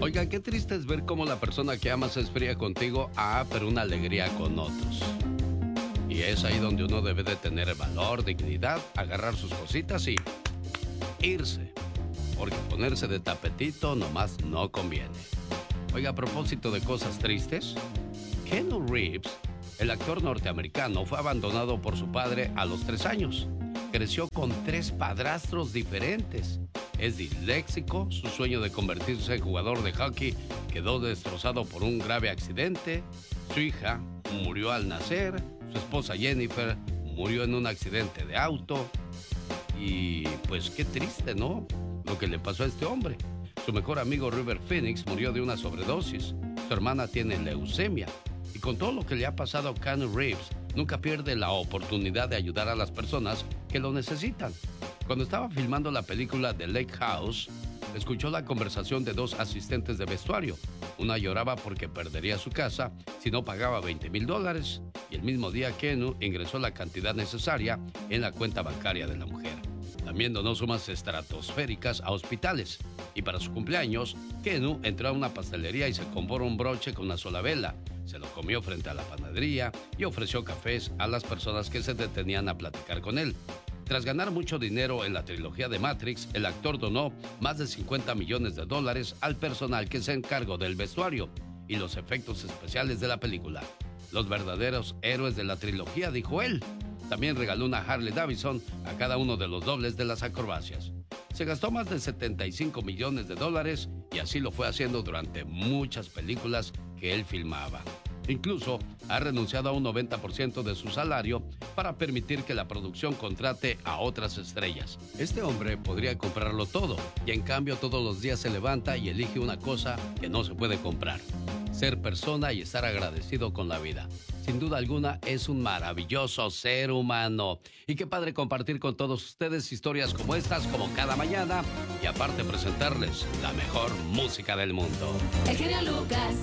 Oiga, qué triste es ver cómo la persona que amas es fría contigo, pero una alegría con otros. Y es ahí donde uno debe de tener valor, dignidad, agarrar sus cositas y irse. Porque ponerse de tapetito nomás no conviene. Oiga, a propósito de cosas tristes, Keanu Reeves, el actor norteamericano, fue abandonado por su padre a los 3 años. Creció con 3 padrastros diferentes. Es disléxico, su sueño de convertirse en jugador de hockey quedó destrozado por un grave accidente. Su hija murió al nacer, su esposa Jennifer murió en un accidente de auto. Y pues qué triste, ¿no? Lo que le pasó a este hombre. Su mejor amigo River Phoenix murió de una sobredosis. Su hermana tiene leucemia. Y con todo lo que le ha pasado a Keanu Reeves, nunca pierde la oportunidad de ayudar a las personas que lo necesitan. Cuando estaba filmando la película The Lake House, escuchó la conversación de 2 asistentes de vestuario. Una lloraba porque perdería su casa si no pagaba $20,000. Y el mismo día Keanu ingresó la cantidad necesaria en la cuenta bancaria de la mujer. También donó sumas estratosféricas a hospitales. Y para su cumpleaños, Keanu entró a una pastelería y se compró un broche con una sola vela. Se lo comió frente a la panadería y ofreció cafés a las personas que se detenían a platicar con él. Tras ganar mucho dinero en la trilogía de Matrix, el actor donó más de $50 millones al personal que se encargó del vestuario y los efectos especiales de la película. Los verdaderos héroes de la trilogía, dijo él. También regaló una Harley Davidson a cada uno de los dobles de las acrobacias. Se gastó más de $75 millones y así lo fue haciendo durante muchas películas que él filmaba. Incluso ha renunciado a un 90% de su salario para permitir que la producción contrate a otras estrellas. Este hombre podría comprarlo todo y en cambio todos los días se levanta y elige una cosa que no se puede comprar: ser persona y estar agradecido con la vida. Sin duda alguna es un maravilloso ser humano. Y qué padre compartir con todos ustedes historias como estas, como cada mañana, y aparte presentarles la mejor música del mundo. El genio Lucas.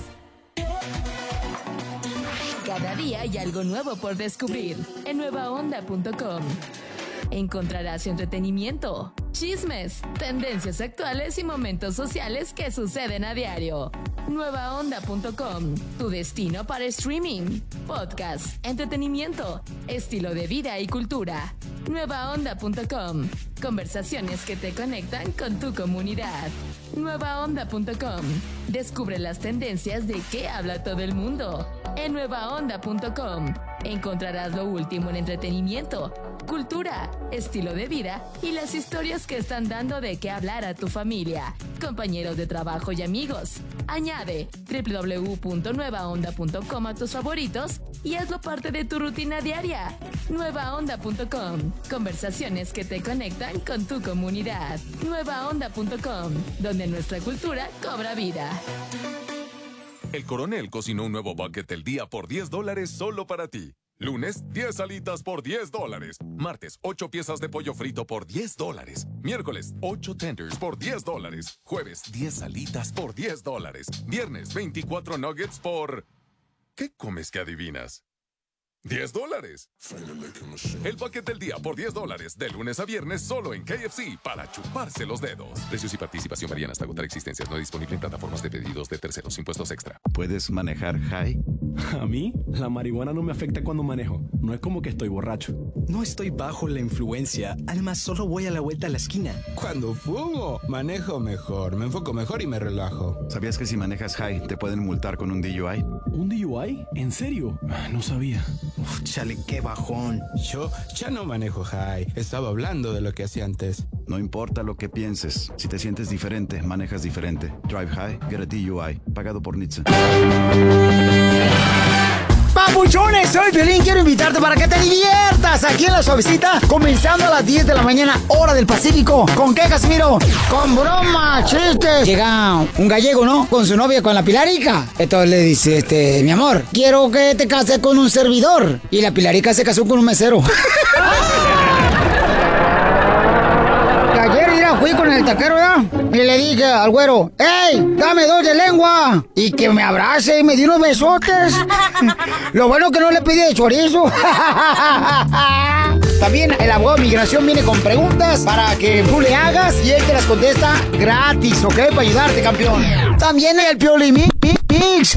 Cada día hay algo nuevo por descubrir en nuevaonda.com. Encontrarás entretenimiento, chismes, tendencias actuales y momentos sociales que suceden a diario. Nuevaonda.com, tu destino para streaming, podcast, entretenimiento, estilo de vida y cultura. Nuevaonda.com, conversaciones que te conectan con tu comunidad. Nuevaonda.com, descubre las tendencias de qué habla todo el mundo. En nuevaonda.com encontrarás lo último en entretenimiento, cultura, estilo de vida y las historias que están dando de qué hablar a tu familia, compañeros de trabajo y amigos. Añade www.nuevaonda.com a tus favoritos y hazlo parte de tu rutina diaria. Nuevaonda.com, conversaciones que te conectan con tu comunidad. Nuevaonda.com, donde nuestra cultura cobra vida. El Coronel cocinó un nuevo bucket del día por $10 solo para ti. Lunes, 10 alitas por $10. Martes, 8 piezas de pollo frito por $10. Miércoles, 8 tenders por $10. Jueves, 10 alitas por $10. Viernes, 24 nuggets por... ¿Qué comes que adivinas? $10. El bucket del día por $10, de lunes a viernes solo en KFC, para chuparse los dedos. Precios y participación varían hasta agotar existencias. No disponible en plataformas de pedidos de terceros. Impuestos extra. ¿Puedes manejar high? A mí, la marihuana no me afecta cuando manejo. No es como que estoy borracho. No estoy bajo la influencia. Además, solo voy a la vuelta a la esquina. Cuando fumo, manejo mejor, me enfoco mejor y me relajo. ¿Sabías que si manejas high te pueden multar con un DUI? ¿Un DUI? ¿En serio? No sabía. Uf, chale, qué bajón. Yo ya no manejo high. Estaba hablando de lo que hacía antes. No importa lo que pienses. Si te sientes diferente, manejas diferente. Drive high, get a DUI. Pagado por NHTSA. Papuchones, soy Piolín, quiero invitarte para que te diviertas aquí en La Suavecita, comenzando a las 10 de la mañana, hora del Pacífico. ¿Con qué, Casimiro? Con bromas, chistes. Llega un gallego, ¿no? Con su novia, con la Pilarica. Entonces le dice, mi amor, quiero que te cases con un servidor. Y la Pilarica se casó con un mesero. Ayer fui con el taquero, ¿ya? Y le dije al güero, ¡ey, dame 2 de lengua! Y que me abrace y me dio unos besotes. Lo bueno que no le pedí de chorizo. También el abogado de migración viene con preguntas para que tú le hagas y él te las contesta gratis, ¿ok? Para ayudarte, campeón. También el Piolín Mix.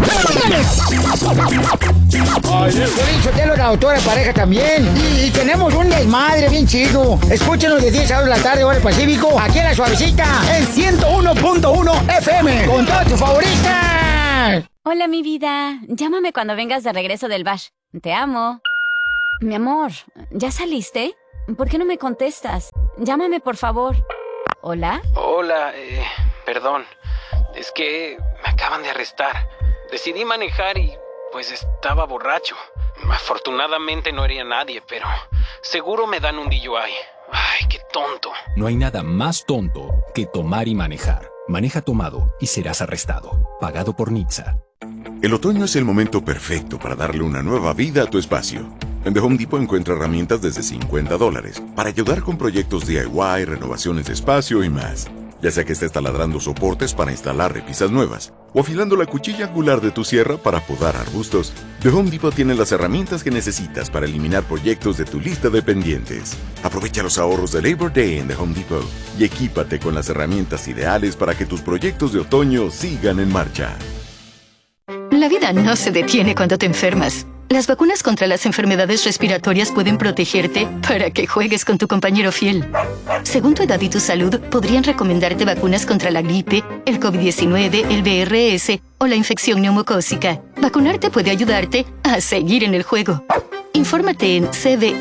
Piolín Sotelo, la autora de pareja también. Y tenemos un desmadre bien chido. Escúchenos de 10 a 2 de la tarde, hora del Pacífico, aquí en La Suavecita, en 101.1 FM, con todas tus favoritas. Hola, mi vida. Llámame cuando vengas de regreso del bash. Te amo. Mi amor, ¿ya saliste? ¿Por qué no me contestas? Llámame, por favor. ¿Hola? Hola, perdón. Es que me acaban de arrestar. Decidí manejar y, pues, estaba borracho. Afortunadamente no hería a nadie, pero seguro me dan un DUI. Ay, qué tonto. No hay nada más tonto que tomar y manejar. Maneja tomado y serás arrestado. Pagado por NHTSA. El otoño es el momento perfecto para darle una nueva vida a tu espacio. En The Home Depot encuentra herramientas desde $50 para ayudar con proyectos DIY, renovaciones de espacio y más. Ya sea que estés taladrando soportes para instalar repisas nuevas o afilando la cuchilla angular de tu sierra para podar arbustos, The Home Depot tiene las herramientas que necesitas para eliminar proyectos de tu lista de pendientes. Aprovecha los ahorros de Labor Day en The Home Depot y equípate con las herramientas ideales para que tus proyectos de otoño sigan en marcha. La vida no se detiene cuando te enfermas. Las vacunas contra las enfermedades respiratorias pueden protegerte para que juegues con tu compañero fiel. Según tu edad y tu salud, podrían recomendarte vacunas contra la gripe, el COVID-19, el VRS o la infección neumocócica. Vacunarte puede ayudarte a seguir en el juego. Infórmate en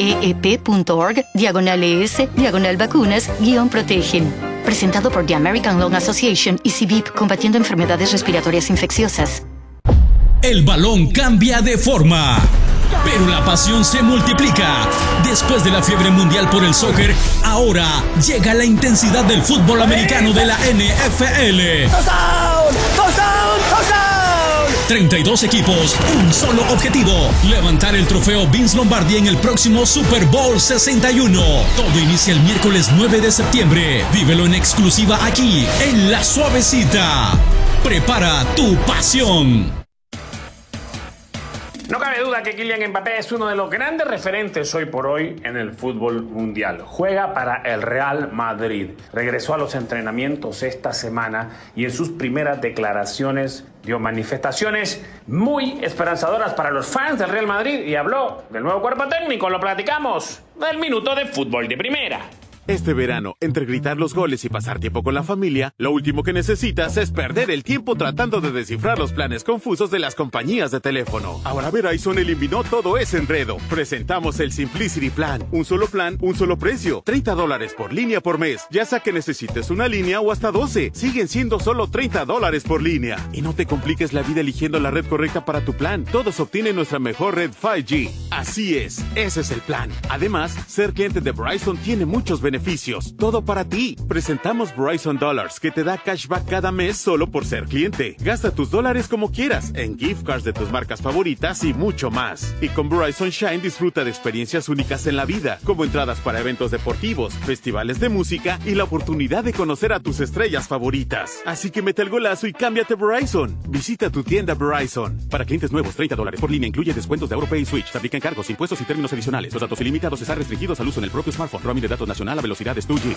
cveep.org/ES/vacunas-protegen. Presentado por The American Lung Association y CVIP, combatiendo enfermedades respiratorias infecciosas. El balón cambia de forma, pero la pasión se multiplica. Después de la fiebre mundial por el soccer, ahora llega la intensidad del fútbol americano de la NFL. ¡Touchdown! ¡Touchdown! ¡Touchdown! 32 equipos, un solo objetivo: levantar el trofeo Vince Lombardi en el próximo Super Bowl 61. Todo inicia el miércoles 9 de septiembre. Vívelo en exclusiva aquí, en La Suavecita. Prepara tu pasión. No cabe duda que Kylian Mbappé es uno de los grandes referentes hoy por hoy en el fútbol mundial. Juega para el Real Madrid. Regresó a los entrenamientos esta semana y en sus primeras declaraciones dio manifestaciones muy esperanzadoras para los fans del Real Madrid y habló del nuevo cuerpo técnico. Lo platicamos del minuto de fútbol de primera. Este verano, entre gritar los goles y pasar tiempo con la familia, lo último que necesitas es perder el tiempo tratando de descifrar los planes confusos de las compañías de teléfono. Ahora Verizon eliminó todo ese enredo. Presentamos el Simplicity Plan. Un solo plan, un solo precio. $30 por línea por mes. Ya sea que necesites una línea o hasta 12. Siguen siendo solo $30 por línea. Y no te compliques la vida eligiendo la red correcta para tu plan. Todos obtienen nuestra mejor red 5G. Así es, ese es el plan. Además, ser cliente de Verizon tiene muchos beneficios. Todo para ti. Presentamos Verizon Dollars, que te da cashback cada mes solo por ser cliente. Gasta tus dólares como quieras, en gift cards de tus marcas favoritas y mucho más. Y con Verizon Shine disfruta de experiencias únicas en la vida, como entradas para eventos deportivos, festivales de música y la oportunidad de conocer a tus estrellas favoritas. Así que mete el golazo y cámbiate Verizon. Visita tu tienda Verizon. Para clientes nuevos, $30 por línea incluye descuentos de AuroPay y Switch. Se aplican cargos, impuestos y términos adicionales. Los datos ilimitados están restringidos al uso en el propio smartphone. Roaming de datos nacional a velocidades 2G.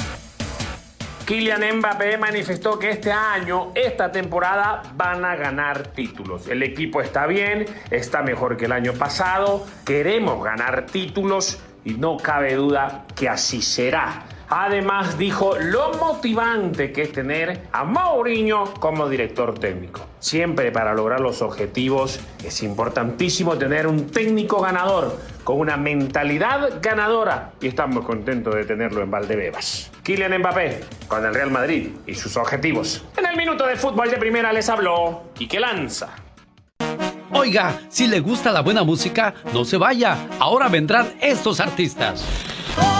Kylian Mbappé manifestó que este año, esta temporada, van a ganar títulos. El equipo está bien, está mejor que el año pasado. Queremos ganar títulos y no cabe duda que así será. Además, dijo lo motivante que es tener a Mourinho como director técnico. Siempre para lograr los objetivos es importantísimo tener un técnico ganador con una mentalidad ganadora y estamos contentos de tenerlo en Valdebebas. Kylian Mbappé con el Real Madrid y sus objetivos. En el minuto de fútbol de primera les habló Quique Lanza. Oiga, si le gusta la buena música, no se vaya. Ahora vendrán estos artistas.